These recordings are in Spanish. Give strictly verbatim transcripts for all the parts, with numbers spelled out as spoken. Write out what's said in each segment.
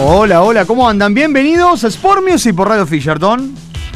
Hola, hola, ¿cómo andan? Bienvenidos a Sport Music por Radio Fisherton.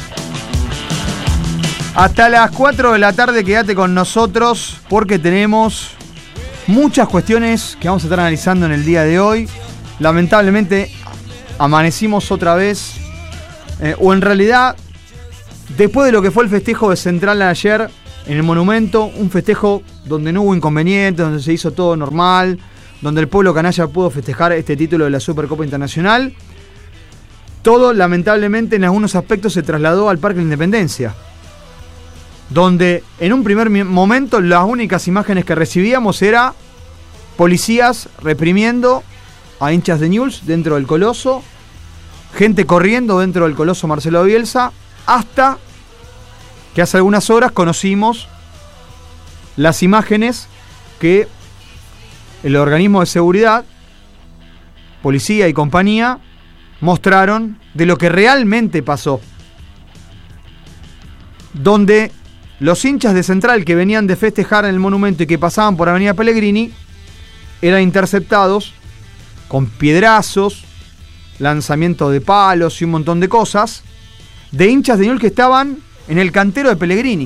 Hasta las cuatro de la tarde quédate con nosotros porque tenemos muchas cuestiones que vamos a estar analizando en el día de hoy. Lamentablemente amanecimos otra vez, eh, o en realidad, después de lo que fue el festejo de Central ayer en el Monumento, un festejo donde no hubo inconvenientes, donde se hizo todo normal, donde el pueblo canalla pudo festejar este título de la Supercopa Internacional. Todo, lamentablemente, en algunos aspectos se trasladó al Parque de la Independencia, donde en un primer momento las únicas imágenes que recibíamos era policías reprimiendo a hinchas de Newell's dentro del Coloso, gente corriendo dentro del Coloso Marcelo Bielsa, hasta que hace algunas horas conocimos las imágenes que el organismo de seguridad, policía y compañía, mostraron de lo que realmente pasó, donde los hinchas de Central que venían de festejar en el Monumento y que pasaban por Avenida Pellegrini eran interceptados con piedrazos, lanzamiento de palos y un montón de cosas de hinchas de Newell's que estaban en el cantero de Pellegrini.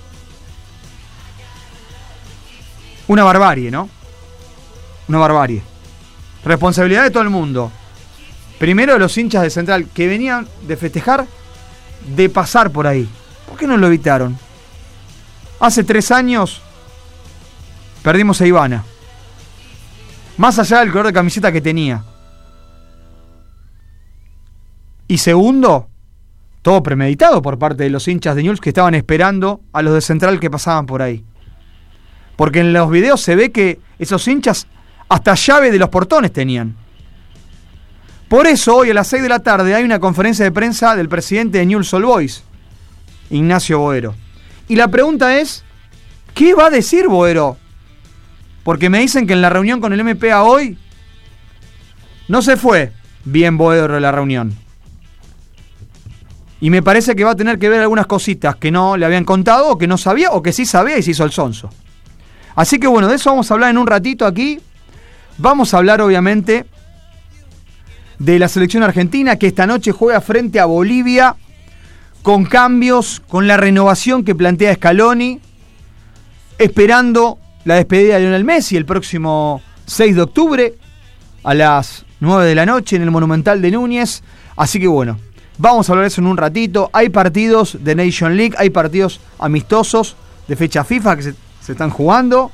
Una barbarie, ¿no? Una barbarie. Responsabilidad de todo el mundo. Primero de los hinchas de Central que venían de festejar, de pasar por ahí. ¿Por qué no lo evitaron? Hace tres años perdimos a Ivana. Más allá del color de camiseta que tenía. Y segundo, todo premeditado por parte de los hinchas de Newell's que estaban esperando a los de Central que pasaban por ahí. Porque en los videos se ve que esos hinchas hasta llave de los portones tenían. Por eso hoy a las seis de la tarde hay una conferencia de prensa del presidente de Newell's Old Boys, Ignacio Boero. Y la pregunta es, ¿qué va a decir Boero? Porque me dicen que en la reunión con el M P A hoy no se fue bien Boero de la reunión. Y me parece que va a tener que ver algunas cositas que no le habían contado, o que no sabía, o que sí sabía y se hizo el sonso. Así que bueno, de eso vamos a hablar en un ratito aquí. Vamos a hablar obviamente de la selección argentina que esta noche juega frente a Bolivia, con cambios, con la renovación que plantea Scaloni, esperando la despedida de Lionel Messi el próximo seis de octubre a las nueve de la noche en el Monumental de Núñez. Así que bueno, vamos a hablar de eso en un ratito. Hay partidos de Nation League, hay partidos amistosos de fecha FIFA que se, se están jugando.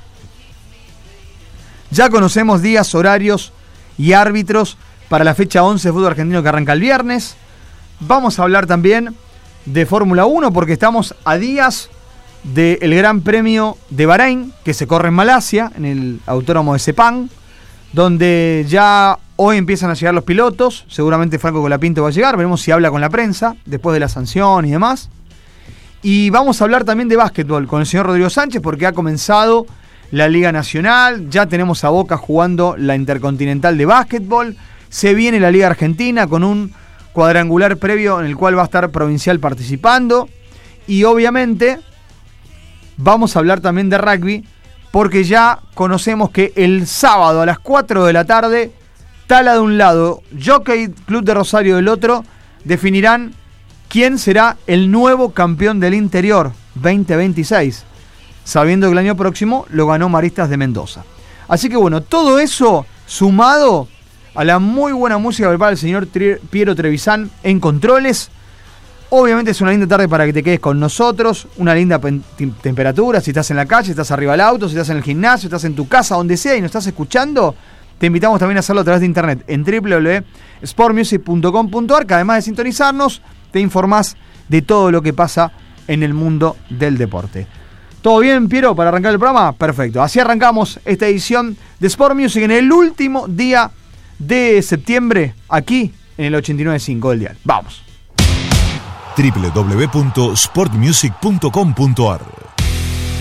Ya conocemos días, horarios y árbitros para la fecha once de fútbol argentino que arranca el viernes. Vamos a hablar también de Fórmula uno porque estamos a días del Gran Premio de Bahrein que se corre en Malasia, en el Autódromo de Sepang, donde ya hoy empiezan a llegar los pilotos. Seguramente Franco Colapinto va a llegar, veremos si habla con la prensa después de la sanción y demás. Y vamos a hablar también de básquetbol con el señor Rodrigo Sánchez porque ha comenzado la Liga Nacional, ya tenemos a Boca jugando la Intercontinental de básquetbol, se viene la Liga Argentina con un cuadrangular previo en el cual va a estar Provincial participando, y obviamente vamos a hablar también de rugby porque ya conocemos que el sábado a las cuatro de la tarde, Tala de un lado, Jockey Club de Rosario del otro, definirán quién será el nuevo campeón del interior veinte veintiséis. Sabiendo que el año próximo lo ganó Maristas de Mendoza. Así que bueno, todo eso sumado a la muy buena música verbal del señor Tri- Piero Trevisan en controles. Obviamente es una linda tarde para que te quedes con nosotros, una linda pen- temperatura, si estás en la calle, si estás arriba del auto, si estás en el gimnasio, si estás en tu casa, donde sea y nos estás escuchando, te invitamos también a hacerlo a través de internet en doble u doble u doble u punto sport music punto com punto a r, que además de sintonizarnos, te informás de todo lo que pasa en el mundo del deporte. ¿Todo bien, Piero, para arrancar el programa? Perfecto. Así arrancamos esta edición de Sport Music en el último día de septiembre, aquí en el ochenta y nueve punto cinco del dial. Vamos. doble u doble u doble u punto sport music punto com punto a r